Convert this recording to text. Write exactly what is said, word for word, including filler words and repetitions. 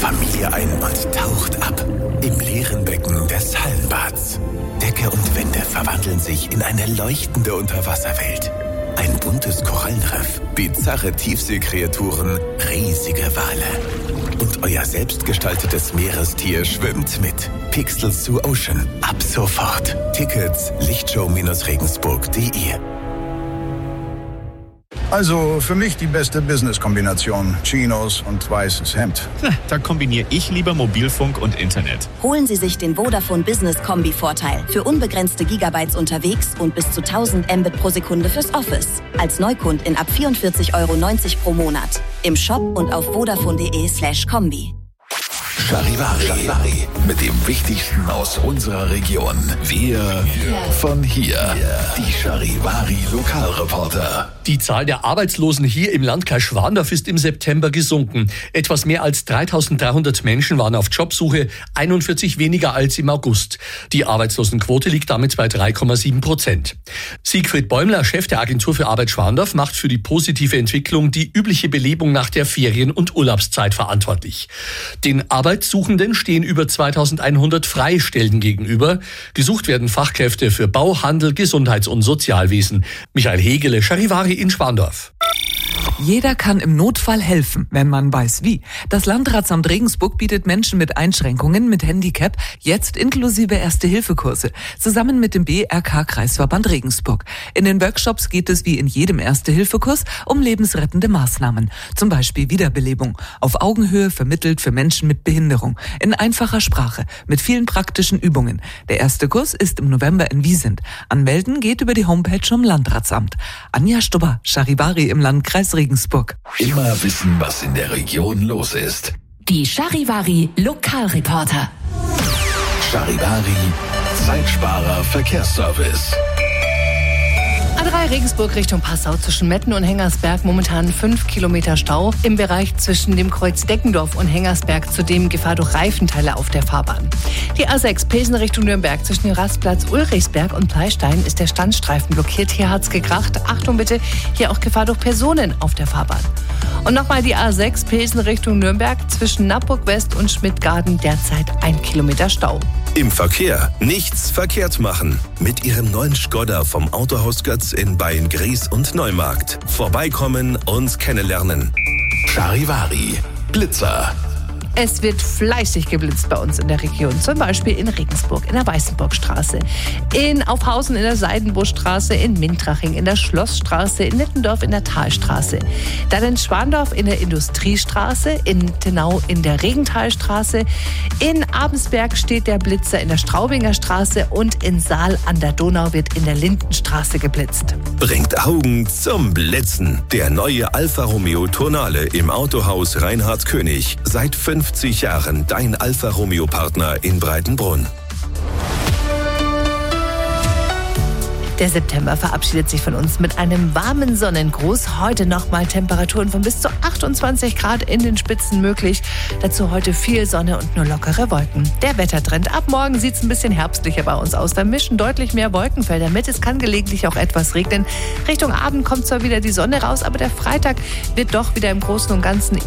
Familie ein und taucht ab im leeren Becken des Hallenbads. Decke und Wände verwandeln sich in eine leuchtende Unterwasserwelt. Ein buntes Korallenriff, bizarre Tiefseekreaturen, riesige Wale. Und euer selbstgestaltetes Meerestier schwimmt mit. Pixels to Ocean. Ab sofort. Tickets lichtshow Bindestrich regensburg punkt de. Also für mich die beste Business-Kombination. Chinos und weißes Hemd. Da kombiniere ich lieber Mobilfunk und Internet. Holen Sie sich den Vodafone Business Kombi-Vorteil. Für unbegrenzte Gigabytes unterwegs und bis zu tausend Mbit pro Sekunde fürs Office. Als Neukundin ab vierundvierzig Euro neunzig pro Monat. Im Shop und auf vodafone.de slash Kombi. Charivari. Mit dem Wichtigsten aus unserer Region. Wir von hier. Die Charivari Lokalreporter. Die Zahl der Arbeitslosen hier im Landkreis Schwandorf ist im September gesunken. Etwas mehr als dreitausenddreihundert Menschen waren auf Jobsuche, einundvierzig weniger als im August. Die Arbeitslosenquote liegt damit bei drei Komma sieben Prozent. Siegfried Bäumler, Chef der Agentur für Arbeit Schwandorf, macht für die positive Entwicklung die übliche Belebung nach der Ferien- und Urlaubszeit verantwortlich. Den Arbeitssuchenden stehen über zweitausendeinhundert freie Stellen gegenüber. Gesucht werden Fachkräfte für Bau, Handel, Gesundheits- und Sozialwesen. Michael Hegele, Charivari in Schwandorf. Jeder kann im Notfall helfen, wenn man weiß wie. Das Landratsamt Regensburg bietet Menschen mit Einschränkungen, mit Handicap, jetzt inklusive Erste-Hilfe-Kurse, zusammen mit dem B R K-Kreisverband Regensburg. In den Workshops geht es wie in jedem Erste-Hilfe-Kurs um lebensrettende Maßnahmen, zum Beispiel Wiederbelebung, auf Augenhöhe vermittelt für Menschen mit Behinderung, in einfacher Sprache, mit vielen praktischen Übungen. Der erste Kurs ist im November in Wiesent. Anmelden geht über die Homepage vom Landratsamt. Anja Stubber, Charivari im Landkreis Regensburg. Immer wissen, was in der Region los ist. Die Charivari Lokalreporter. Charivari Zeitsparer Verkehrsservice. A drei Regensburg Richtung Passau zwischen Metten und Hengersberg momentan fünf Kilometer Stau. Im Bereich zwischen dem Kreuz Deckendorf und Hengersberg zudem Gefahr durch Reifenteile auf der Fahrbahn. Die A sechs Pilsen Richtung Nürnberg zwischen dem Rastplatz Ulrichsberg und Pleistein ist der Standstreifen blockiert. Hier hat's gekracht. Achtung bitte, hier auch Gefahr durch Personen auf der Fahrbahn. Und nochmal die A sechs Pilsen Richtung Nürnberg zwischen Nappburg West und Schmidtgarten derzeit ein Kilometer Stau. Im Verkehr nichts verkehrt machen. Mit Ihrem neuen Skoda vom Autohaus Götz in Beyen-Gries und Neumarkt. Vorbeikommen und kennenlernen. Charivari Blitzer. Es wird fleißig geblitzt bei uns in der Region. Zum Beispiel in Regensburg, in der Weißenburgstraße, in Aufhausen in der Seidenbuschstraße, in Mintraching in der Schlossstraße, in Nittendorf in der Talstraße. Dann in Schwandorf in der Industriestraße, in Tenau in der Regentalstraße. In Abensberg steht der Blitzer in der Straubinger Straße und in Saal an der Donau wird in der Lindenstraße geblitzt. Bringt Augen zum Blitzen. Der neue Alfa Romeo Tonale im Autohaus Reinhard König. Seit fünfzig Jahren dein Alfa Romeo Partner in Breitenbrunn. Der September verabschiedet sich von uns mit einem warmen Sonnengruß. Heute nochmal Temperaturen von bis zu achtundzwanzig Grad in den Spitzen möglich. Dazu heute viel Sonne und nur lockere Wolken. Der Wettertrend. Ab morgen sieht es ein bisschen herbstlicher bei uns aus. Da mischen deutlich mehr Wolkenfelder mit. Es kann gelegentlich auch etwas regnen. Richtung Abend kommt zwar wieder die Sonne raus, aber der Freitag wird doch wieder im Großen und Ganzen